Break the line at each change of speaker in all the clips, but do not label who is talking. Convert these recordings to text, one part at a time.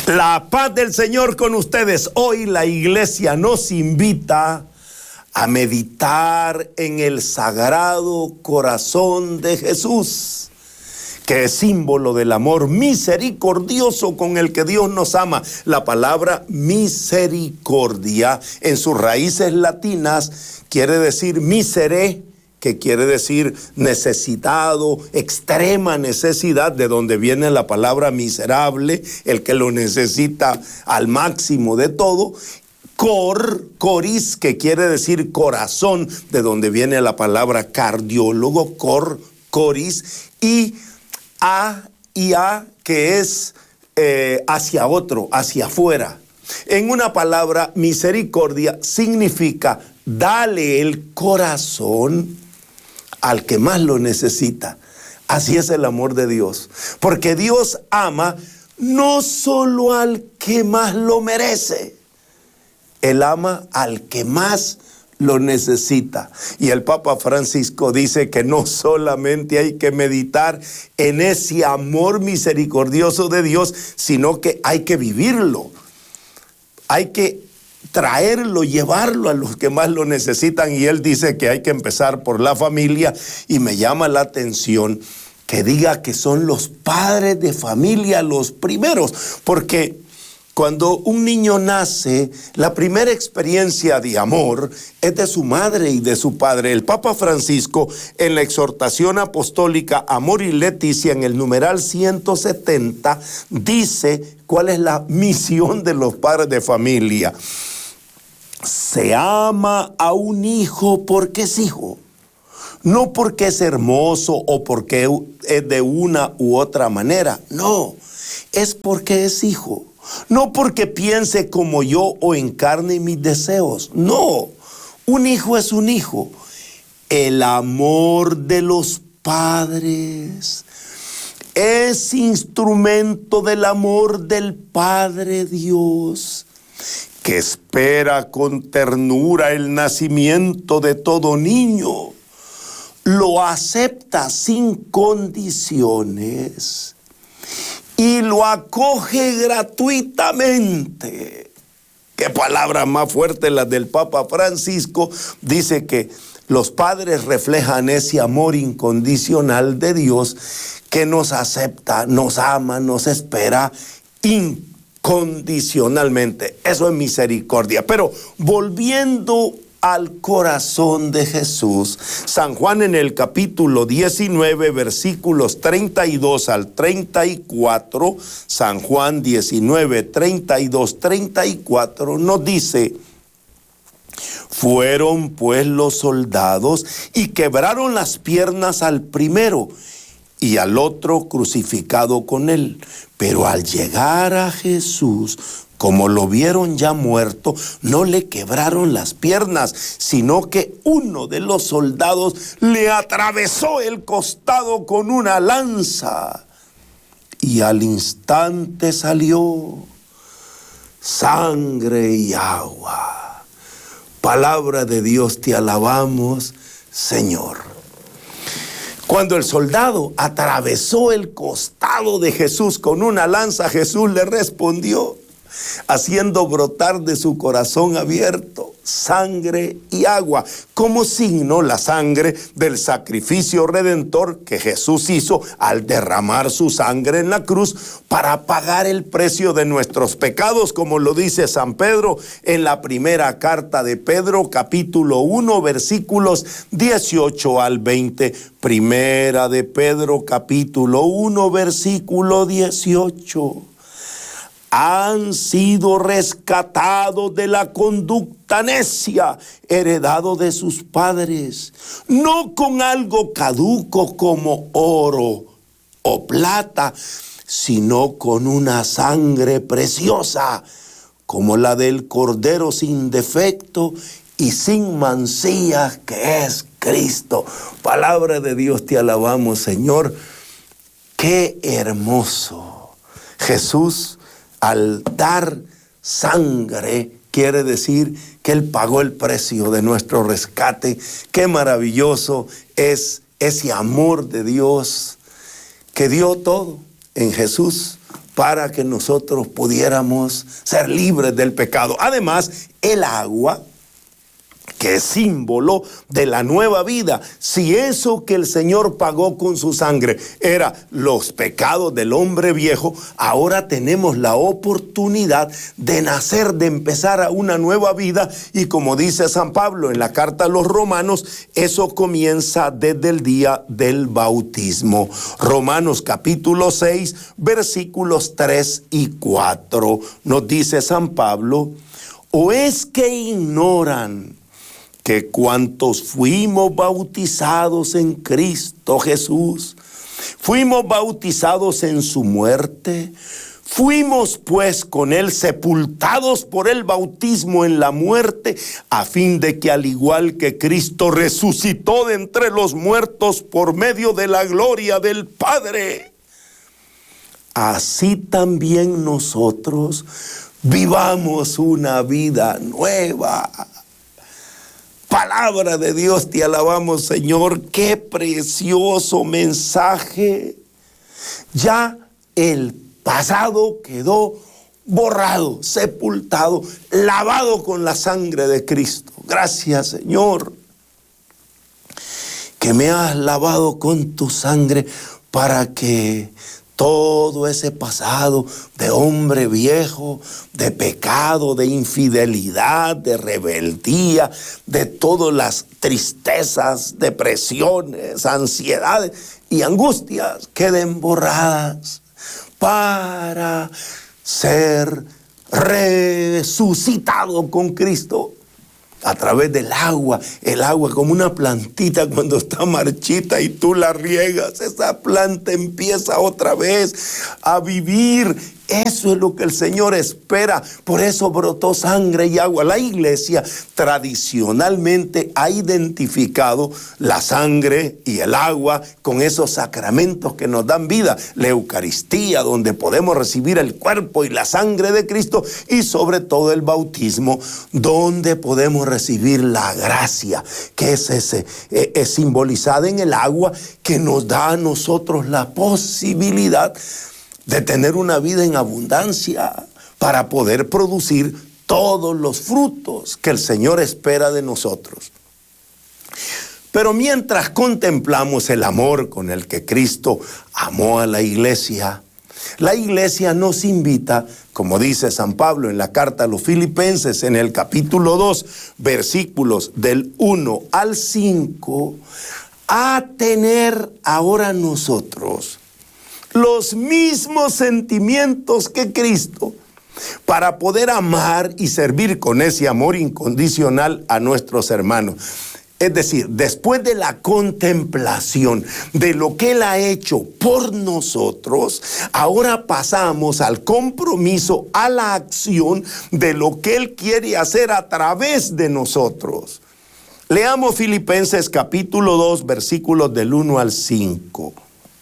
La paz del Señor con ustedes. Hoy la iglesia nos invita a meditar en el sagrado corazón de Jesús, que es símbolo del amor misericordioso con el que Dios nos ama. La palabra misericordia en sus raíces latinas quiere decir misere, que quiere decir necesitado, extrema necesidad, de donde viene la palabra miserable, el que lo necesita al máximo de todo. Coris, que quiere decir corazón, de donde viene la palabra cardiólogo, coris, y a, que es hacia otro, hacia afuera. En una palabra, misericordia significa dale el corazón al que más lo necesita. Así es el amor de Dios, porque Dios ama no solo al que más lo merece, Él ama al que más lo necesita. Y el Papa Francisco dice que no solamente hay que meditar en ese amor misericordioso de Dios, sino que hay que vivirlo. Hay que traerlo, llevarlo a los que más lo necesitan. Y él dice que hay que empezar por la familia, y me llama la atención que diga que son los padres de familia los primeros, porque cuando un niño nace, la primera experiencia de amor es de su madre y de su padre. El Papa Francisco, en la exhortación apostólica Amor y Leticia, en el numeral 170, dice cuál es la misión de los padres de familia. Se ama a un hijo porque es hijo, no porque es hermoso o porque es de una u otra manera. No, es porque es hijo. No porque piense como yo o encarne mis deseos. No, un hijo es un hijo. El amor de los padres es instrumento del amor del Padre Dios, que espera con ternura el nacimiento de todo niño. Lo acepta sin condiciones y lo acoge gratuitamente. Qué palabra más fuerte la del Papa Francisco. Dice que los padres reflejan ese amor incondicional de Dios, que nos acepta, nos ama, nos espera incondicionalmente. Eso es misericordia. Pero volviendo al corazón de Jesús, San Juan, en el capítulo 19, versículos 32 al 34, San Juan 19, 32, 34, nos dice: fueron pues los soldados y quebraron las piernas al primero y al otro crucificado con él. Pero al llegar a Jesús, como lo vieron ya muerto, no le quebraron las piernas, sino que uno de los soldados le atravesó el costado con una lanza, y al instante salió sangre y agua. Palabra de Dios, te alabamos, Señor. Cuando el soldado atravesó el costado de Jesús con una lanza, Jesús le respondió, haciendo brotar de su corazón abierto sangre y agua, como signo la sangre del sacrificio redentor que Jesús hizo al derramar su sangre en la cruz para pagar el precio de nuestros pecados, como lo dice San Pedro en la primera carta de Pedro, capítulo 1, versículos 18 al 20. Primera de Pedro, capítulo 1, versículo 18. Han sido rescatados de la conducta necia, heredado de sus padres, no con algo caduco como oro o plata, sino con una sangre preciosa, como la del Cordero sin defecto y sin mancilla, que es Cristo. Palabra de Dios, te alabamos, Señor. Qué hermoso. Jesús, al dar sangre, quiere decir que Él pagó el precio de nuestro rescate. Qué maravilloso es ese amor de Dios que dio todo en Jesús para que nosotros pudiéramos ser libres del pecado. Además, el agua, que es símbolo de la nueva vida. Si eso que el Señor pagó con su sangre era los pecados del hombre viejo, ahora tenemos la oportunidad de nacer, de empezar a una nueva vida. Y como dice San Pablo en la carta a los Romanos, eso comienza desde el día del bautismo. Romanos capítulo 6, versículos 3 y 4. Nos dice San Pablo: ¿o es que ignoran que cuantos fuimos bautizados en Cristo Jesús, fuimos bautizados en su muerte? Fuimos pues con él sepultados por el bautismo en la muerte, a fin de que al igual que Cristo resucitó de entre los muertos por medio de la gloria del Padre, así también nosotros vivamos una vida nueva. Palabra de Dios, te alabamos, Señor. Qué precioso mensaje. Ya el pasado quedó borrado, sepultado, lavado con la sangre de Cristo. Gracias, Señor, que me has lavado con tu sangre para que todo ese pasado de hombre viejo, de pecado, de infidelidad, de rebeldía, de todas las tristezas, depresiones, ansiedades y angustias queden borradas para ser resucitado con Cristo a través del agua. El agua como una plantita cuando está marchita y tú la riegas, esa planta empieza otra vez a vivir. Eso es lo que el Señor espera. Por eso brotó sangre y agua. La iglesia tradicionalmente ha identificado la sangre y el agua con esos sacramentos que nos dan vida. La Eucaristía, donde podemos recibir el cuerpo y la sangre de Cristo, y sobre todo el bautismo, donde podemos recibir la gracia, que es simbolizada en el agua, que nos da a nosotros la posibilidad de tener una vida en abundancia para poder producir todos los frutos que el Señor espera de nosotros. Pero mientras contemplamos el amor con el que Cristo amó a la iglesia nos invita, como dice San Pablo en la carta a los Filipenses en el capítulo 2, versículos del 1 al 5, a tener ahora nosotros los mismos sentimientos que Cristo, para poder amar y servir con ese amor incondicional a nuestros hermanos. Es decir, después de la contemplación de lo que Él ha hecho por nosotros, ahora pasamos al compromiso, a la acción de lo que Él quiere hacer a través de nosotros. Leamos Filipenses capítulo 2, versículos del 1 al 5.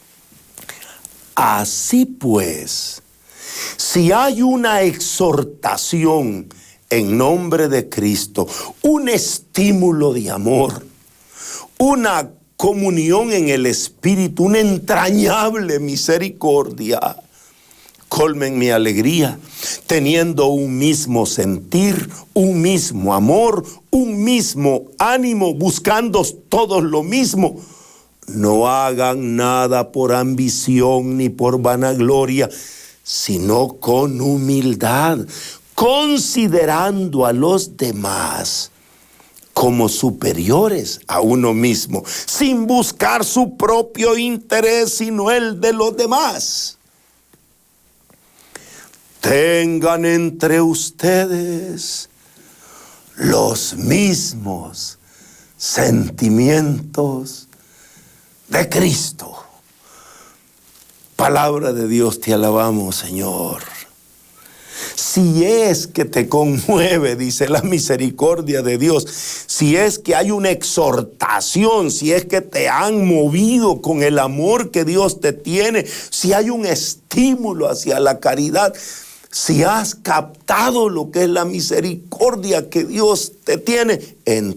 Así pues, si hay una exhortación en nombre de Cristo, un estímulo de amor, una comunión en el Espíritu, una entrañable misericordia, colmen mi alegría, teniendo un mismo sentir, un mismo amor, un mismo ánimo, buscando todos lo mismo. No hagan nada por ambición ni por vanagloria, sino con humildad, considerando a los demás como superiores a uno mismo, sin buscar su propio interés, sino el de los demás. Tengan entre ustedes los mismos sentimientos de Cristo. Palabra de Dios, te alabamos, Señor. Si es que te conmueve, dice la misericordia de Dios, si es que hay una exhortación, si es que te han movido con el amor que Dios te tiene, si hay un estímulo hacia la caridad, si has captado lo que es la misericordia que Dios te tiene,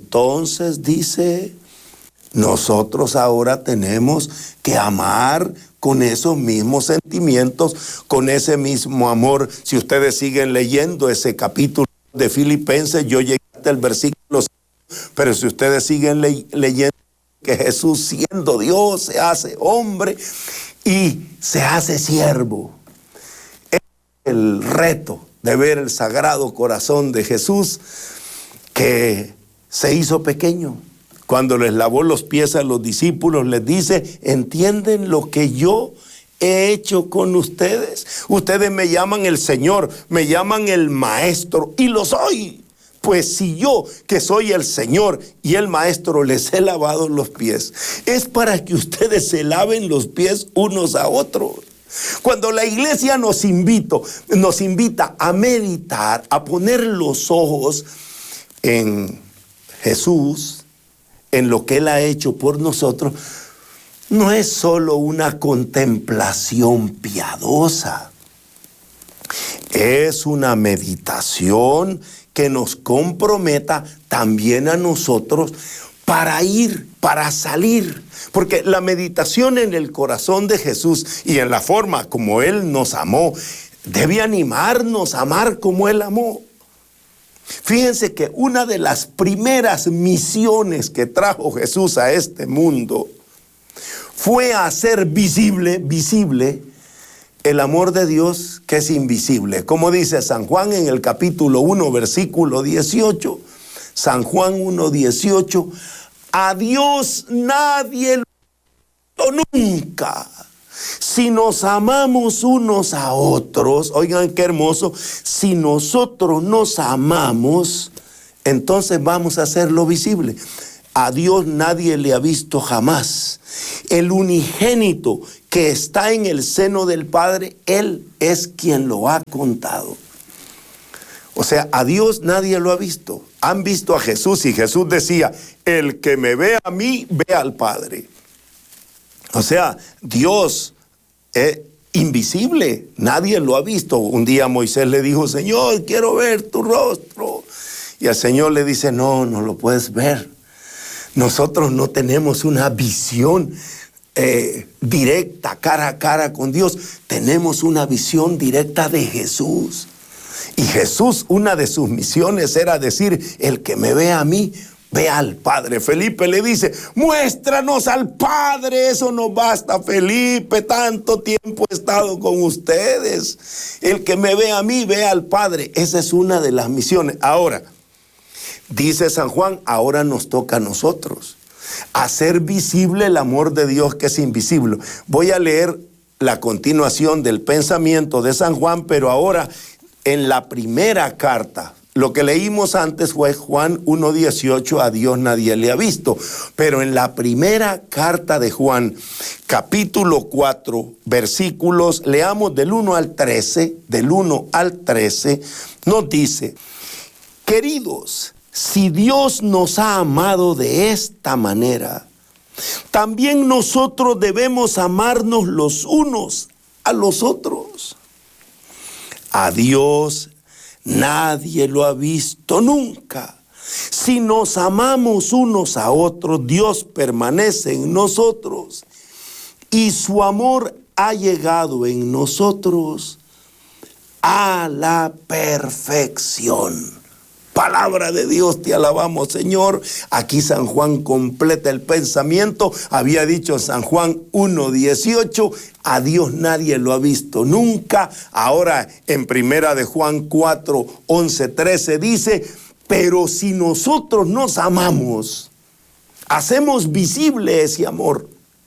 entonces dice: nosotros ahora tenemos que amar con esos mismos sentimientos, con ese mismo amor. Si ustedes siguen leyendo ese capítulo de Filipenses, yo llegué hasta el versículo 5, pero si ustedes siguen leyendo que Jesús, siendo Dios, se hace hombre y se hace siervo. El reto de ver el Sagrado Corazón de Jesús, que se hizo pequeño. Cuando les lavó los pies a los discípulos, les dice: ¿entienden lo que yo he hecho con ustedes? Ustedes me llaman el Señor, me llaman el Maestro, y lo soy. Pues si yo, que soy el Señor y el Maestro, les he lavado los pies, es para que ustedes se laven los pies unos a otros. Cuando la iglesia nos invita a meditar, a poner los ojos en Jesús, en lo que Él ha hecho por nosotros, no es solo una contemplación piadosa, es una meditación que nos comprometa también a nosotros para salir. Porque la meditación en el corazón de Jesús y en la forma como Él nos amó, debe animarnos a amar como Él amó. Fíjense que una de las primeras misiones que trajo Jesús a este mundo fue hacer visible el amor de Dios, que es invisible. Como dice San Juan en el capítulo 1, versículo 18, San Juan 1:18, a Dios nadie lo ha visto nunca. Si nos amamos unos a otros, oigan qué hermoso, si nosotros nos amamos, entonces vamos a hacerlo visible. A Dios nadie le ha visto jamás. El unigénito que está en el seno del Padre, Él es quien lo ha contado. O sea, a Dios nadie lo ha visto. Han visto a Jesús y Jesús decía: el que me ve a mí, ve al Padre. O sea, Dios es invisible, nadie lo ha visto. Un día Moisés le dijo: Señor, quiero ver tu rostro. Y el Señor le dice: no lo puedes ver. Nosotros no tenemos una visión directa, cara a cara con Dios. Tenemos una visión directa de Jesús. Y Jesús, una de sus misiones era decir: el que me ve a mí, ve al Padre. Felipe le dice: muéstranos al Padre, eso nos basta, Felipe, tanto tiempo he estado con ustedes. El que me ve a mí, ve al Padre. Esa es una de las misiones. Ahora, dice San Juan, ahora nos toca a nosotros hacer visible el amor de Dios, que es invisible. Voy a leer la continuación del pensamiento de San Juan, pero ahora en la primera carta. Lo que leímos antes fue Juan 1:18, a Dios nadie le ha visto. Pero en la primera carta de Juan, capítulo 4, versículos, leamos del 1 al 13, nos dice: queridos, si Dios nos ha amado de esta manera, también nosotros debemos amarnos los unos a los otros. A Dios nadie lo ha visto nunca. Si nos amamos unos a otros, Dios permanece en nosotros y su amor ha llegado en nosotros a la perfección. Palabra de Dios, te alabamos, Señor. Aquí San Juan completa el pensamiento. Había dicho San Juan 1:18, a Dios nadie lo ha visto nunca. Ahora en primera de Juan 4, 11, 13 dice: pero si nosotros nos amamos, hacemos visible ese amor.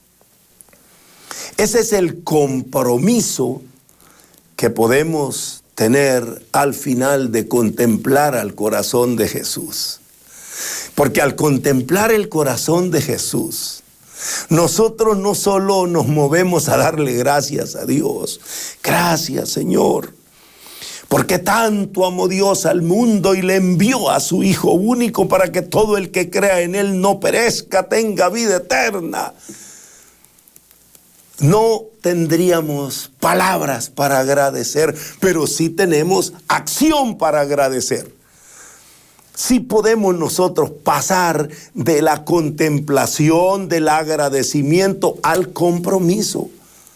Ese es el compromiso que podemos tener al final de contemplar al corazón de Jesús. Porque al contemplar el corazón de Jesús, nosotros no solo nos movemos a darle gracias a Dios. Gracias, Señor, porque tanto amó Dios al mundo y le envió a su Hijo único para que todo el que crea en Él no perezca, tenga vida eterna. No tendríamos palabras para agradecer, pero sí tenemos acción para agradecer. Sí podemos nosotros pasar de la contemplación, del agradecimiento al compromiso.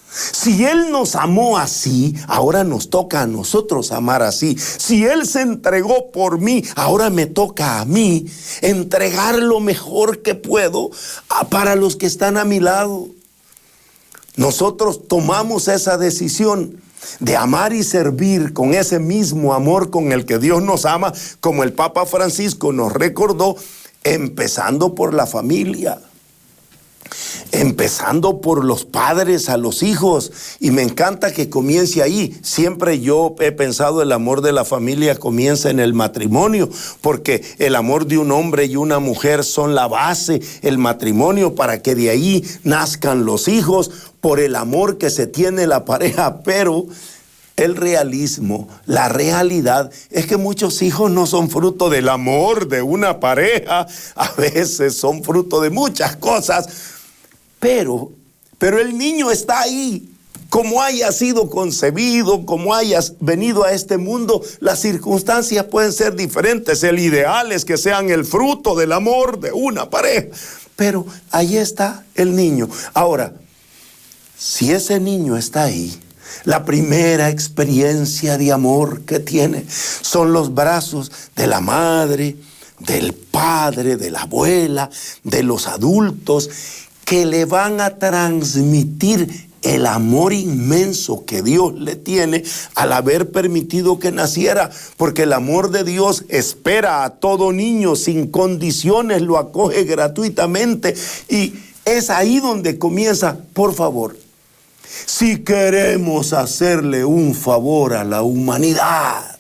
Si Él nos amó así, ahora nos toca a nosotros amar así. Si Él se entregó por mí, ahora me toca a mí entregar lo mejor que puedo para los que están a mi lado. Nosotros tomamos esa decisión de amar y servir con ese mismo amor con el que Dios nos ama, como el Papa Francisco nos recordó, empezando por la familia. Empezando por los padres a los hijos, y me encanta que comience ahí. Siempre yo he pensado el amor de la familia comienza en el matrimonio, porque el amor de un hombre y una mujer son la base, el matrimonio, para que de ahí nazcan los hijos, por el amor que se tiene la pareja. Pero el realismo, la realidad es que muchos hijos no son fruto del amor de una pareja, a veces son fruto de muchas cosas. Pero el niño está ahí, como haya sido concebido, como hayas venido a este mundo, las circunstancias pueden ser diferentes. El ideal es que sean el fruto del amor de una pareja, pero ahí está el niño. Ahora, si ese niño está ahí, la primera experiencia de amor que tiene son los brazos de la madre, del padre, de la abuela, de los adultos, que le van a transmitir el amor inmenso que Dios le tiene al haber permitido que naciera, porque el amor de Dios espera a todo niño sin condiciones, lo acoge gratuitamente, y es ahí donde comienza. Por favor, si queremos hacerle un favor a la humanidad,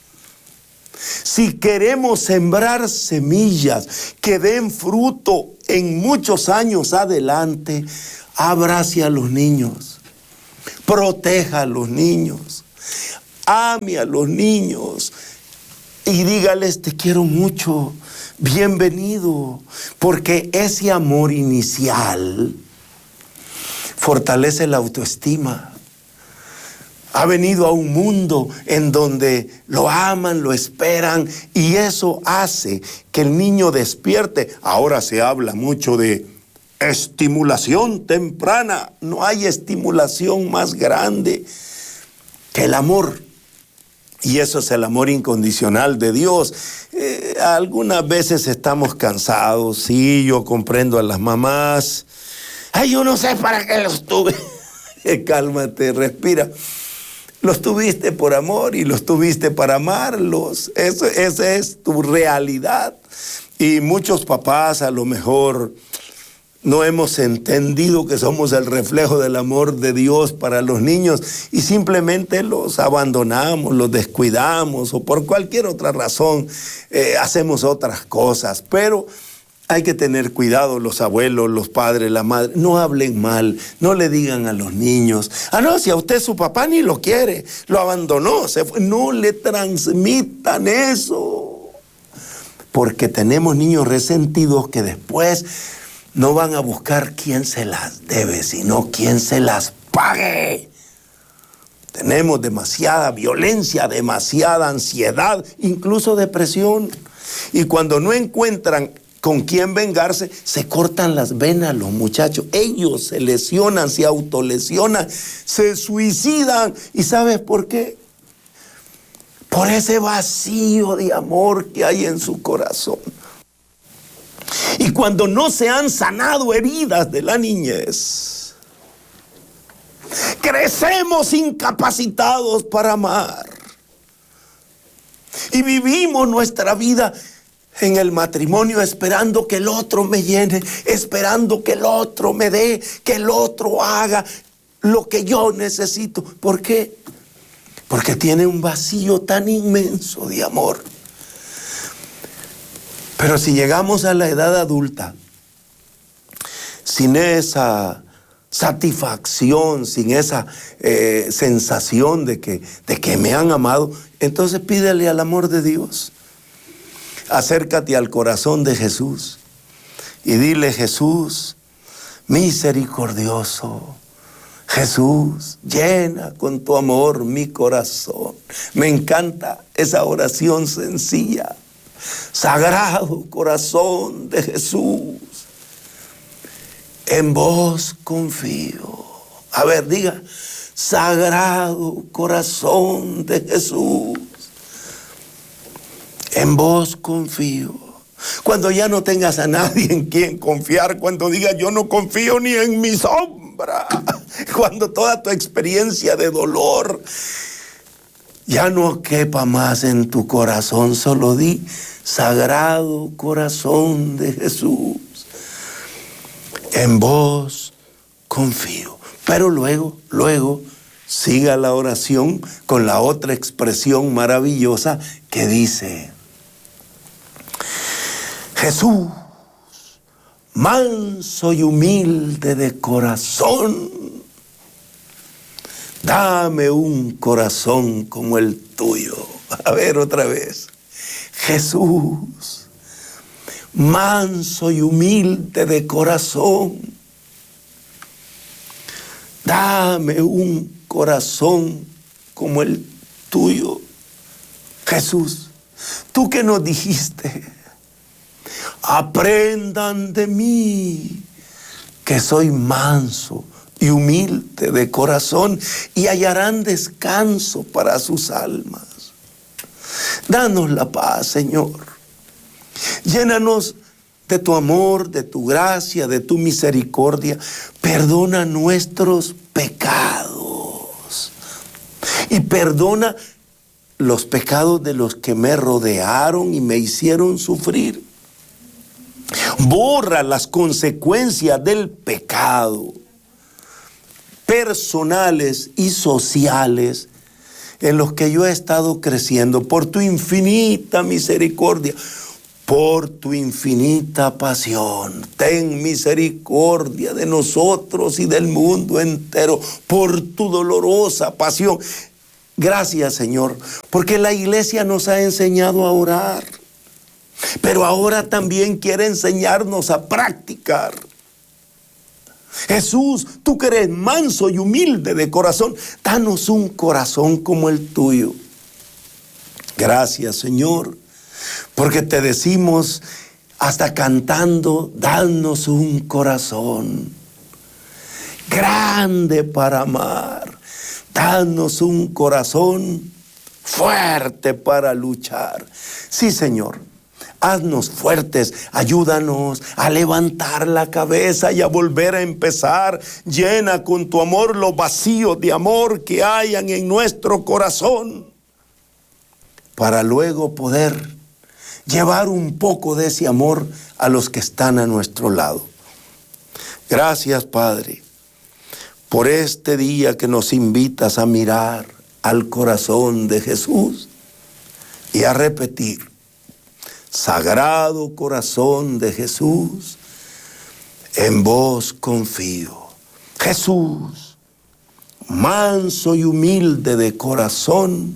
si queremos sembrar semillas que den fruto en muchos años adelante, abrace a los niños, proteja a los niños, ame a los niños y dígales: te quiero mucho, bienvenido, porque ese amor inicial fortalece la autoestima. Ha venido a un mundo en donde lo aman, lo esperan, y eso hace que el niño despierte. Ahora se habla mucho de estimulación temprana. No hay estimulación más grande que el amor. Y eso es el amor incondicional de Dios. Algunas veces estamos cansados. Sí, yo comprendo a las mamás. Ay, yo no sé para qué los tuve. Cálmate, respira. Los tuviste por amor y los tuviste para amarlos. Esa es tu realidad. Y muchos papás a lo mejor no hemos entendido que somos el reflejo del amor de Dios para los niños y simplemente los abandonamos, los descuidamos, o por cualquier otra razón hacemos otras cosas. Pero hay que tener cuidado, los abuelos, los padres, la madre. No hablen mal, no le digan a los niños: ah, no, si a usted su papá ni lo quiere, lo abandonó, se fue. No le transmitan eso, porque tenemos niños resentidos que después no van a buscar quién se las debe, sino quién se las pague. Tenemos demasiada violencia, demasiada ansiedad, incluso depresión. Y cuando no encuentran con quién vengarse, se cortan las venas los muchachos. Ellos se lesionan, se autolesionan, se suicidan. ¿Y sabes por qué? Por ese vacío de amor que hay en su corazón. Y cuando no se han sanado heridas de la niñez, crecemos incapacitados para amar. Y vivimos nuestra vida en el matrimonio esperando que el otro me llene, esperando que el otro me dé, que el otro haga lo que yo necesito. ¿Por qué? Porque tiene un vacío tan inmenso de amor. Pero si llegamos a la edad adulta sin esa satisfacción, sin esa sensación de que me han amado, entonces pídele al amor de Dios. Acércate al corazón de Jesús y dile: Jesús, misericordioso, Jesús, llena con tu amor mi corazón. Me encanta esa oración sencilla. Sagrado corazón de Jesús, en vos confío. A ver, diga, Sagrado Corazón de Jesús, en vos confío. Cuando ya no tengas a nadie en quien confiar, cuando digas yo no confío ni en mi sombra, cuando toda tu experiencia de dolor ya no quepa más en tu corazón, solo di, Sagrado Corazón de Jesús, en vos confío. Pero luego siga la oración con la otra expresión maravillosa que dice, Jesús, manso y humilde de corazón, dame un corazón como el tuyo. A ver otra vez. Jesús, manso y humilde de corazón, dame un corazón como el tuyo. Jesús, tú que nos dijiste, aprendan de mí, que soy manso y humilde de corazón, y hallarán descanso para sus almas. Danos la paz, Señor. Llénanos de tu amor, de tu gracia, de tu misericordia. Perdona nuestros pecados y perdona los pecados de los que me rodearon y me hicieron sufrir. Borra las consecuencias del pecado, personales y sociales, en los que yo he estado creciendo. Por tu infinita misericordia, por tu infinita pasión, ten misericordia de nosotros y del mundo entero, por tu dolorosa pasión. Gracias, Señor, porque la iglesia nos ha enseñado a orar, pero ahora también quiere enseñarnos a practicar. Jesús, tú que eres manso y humilde de corazón, danos un corazón como el tuyo. Gracias, Señor, porque te decimos hasta cantando, danos un corazón grande para amar, danos un corazón fuerte para luchar. Sí, Señor. Haznos fuertes, ayúdanos a levantar la cabeza y a volver a empezar. Llena con tu amor los vacíos de amor que hayan en nuestro corazón, para luego poder llevar un poco de ese amor a los que están a nuestro lado. Gracias, Padre, por este día que nos invitas a mirar al corazón de Jesús y a repetir, Sagrado Corazón de Jesús, en vos confío. Jesús, manso y humilde de corazón,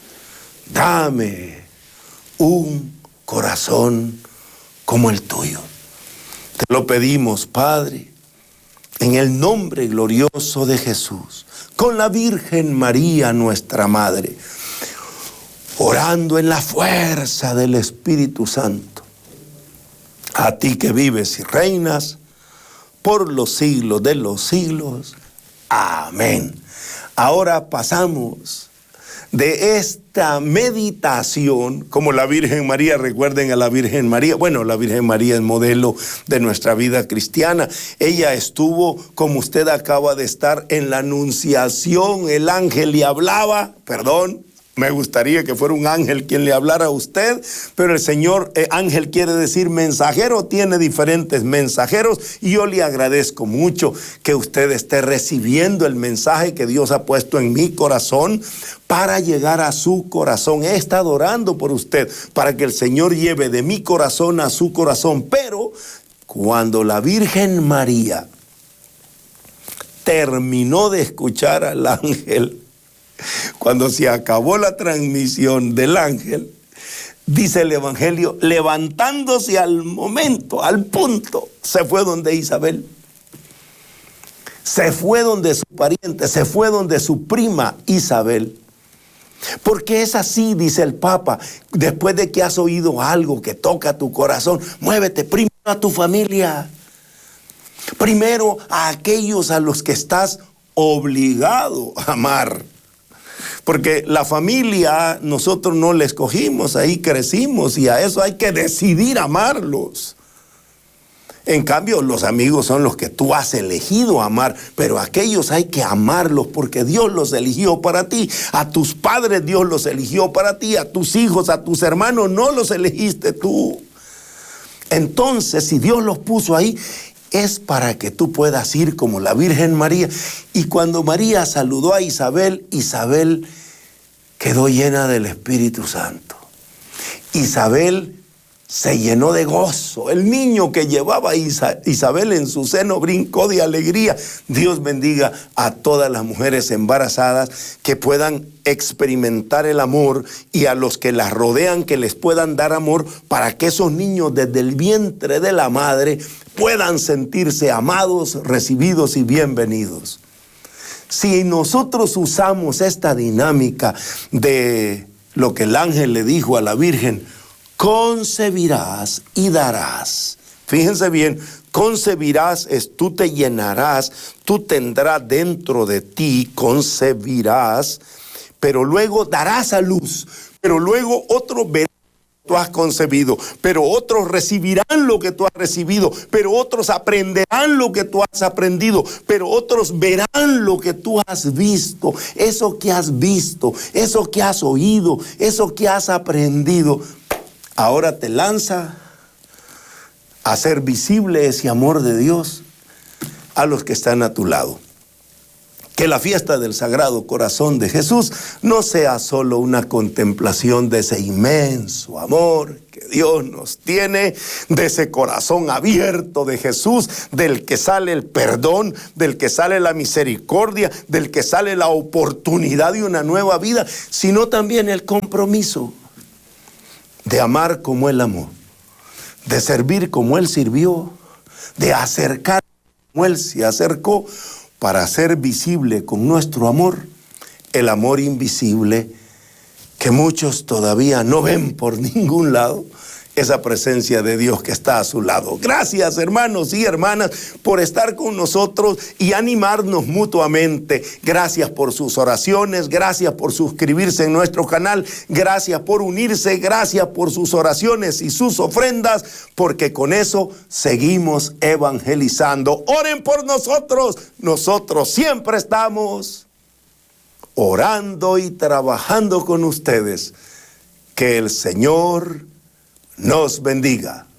dame un corazón como el tuyo. Te lo pedimos, Padre, en el nombre glorioso de Jesús, con la Virgen María, nuestra Madre, orando en la fuerza del Espíritu Santo. A ti que vives y reinas por los siglos de los siglos. Amén. Ahora pasamos de esta meditación, como la Virgen María, recuerden a la Virgen María. Bueno, la Virgen María es modelo de nuestra vida cristiana. Ella estuvo, como usted acaba de estar, en la Anunciación. El ángel le hablaba, me gustaría que fuera un ángel quien le hablara a usted, pero el Señor, ángel quiere decir mensajero, tiene diferentes mensajeros, y yo le agradezco mucho que usted esté recibiendo el mensaje que Dios ha puesto en mi corazón para llegar a su corazón. He estado orando por usted para que el Señor lleve de mi corazón a su corazón, pero cuando la Virgen María terminó de escuchar al ángel, cuando se acabó la transmisión del ángel, dice el Evangelio, levantándose al momento, al punto, se fue donde Isabel. Se fue donde su pariente, se fue donde su prima Isabel. Porque es así, dice el Papa, después de que has oído algo que toca tu corazón, muévete primero a tu familia. Primero a aquellos a los que estás obligado a amar. Porque la familia nosotros no la escogimos, ahí crecimos y a eso hay que decidir amarlos. En cambio, los amigos son los que tú has elegido amar, pero aquellos hay que amarlos porque Dios los eligió para ti. A tus padres Dios los eligió para ti, a tus hijos, a tus hermanos no los elegiste tú. Entonces, si Dios los puso ahí, es para que tú puedas ir como la Virgen María. Y cuando María saludó a Isabel, Isabel quedó llena del Espíritu Santo. Isabel se llenó de gozo. El niño que llevaba Isabel en su seno brincó de alegría. Dios bendiga a todas las mujeres embarazadas que puedan experimentar el amor y a los que las rodean que les puedan dar amor para que esos niños desde el vientre de la madre puedan sentirse amados, recibidos y bienvenidos. Si nosotros usamos esta dinámica de lo que el ángel le dijo a la Virgen, concebirás y darás. Fíjense bien, concebirás es tú te llenarás, tú tendrás dentro de ti, concebirás, pero luego darás a luz, pero luego otros verán lo que tú has concebido, pero otros recibirán lo que tú has recibido, pero otros aprenderán lo que tú has aprendido, pero otros verán lo que tú has visto, eso que has visto, eso que has oído, eso que has aprendido. Ahora te lanza a hacer visible ese amor de Dios a los que están a tu lado. Que la fiesta del Sagrado Corazón de Jesús no sea solo una contemplación de ese inmenso amor que Dios nos tiene, de ese corazón abierto de Jesús, del que sale el perdón, del que sale la misericordia, del que sale la oportunidad de una nueva vida, sino también el compromiso de amar como Él amó, de servir como Él sirvió, de acercar como Él se acercó, para hacer visible con nuestro amor el amor invisible que muchos todavía no ven por ningún lado, esa presencia de Dios que está a su lado. Gracias, hermanos y hermanas, por estar con nosotros y animarnos mutuamente. Gracias por sus oraciones, gracias por suscribirse en nuestro canal, gracias por unirse, gracias por sus oraciones y sus ofrendas, porque con eso seguimos evangelizando. Oren por nosotros, nosotros siempre estamos orando y trabajando con ustedes. Que el Señor nos bendiga.